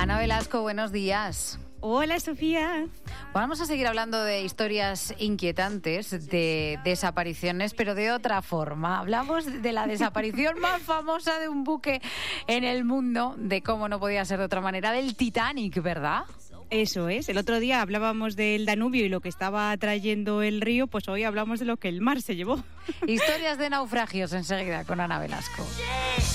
Ana Velasco, buenos días. Hola, Sofía. Vamos a seguir hablando de historias inquietantes, de desapariciones, pero de otra forma. Hablamos de la desaparición más famosa de un buque en el mundo, de cómo no podía ser de otra manera, del Titanic, ¿verdad? Eso es. El otro día hablábamos del Danubio y lo que estaba trayendo el río, pues hoy hablamos de lo que el mar se llevó. Historias de naufragios enseguida con Ana Velasco.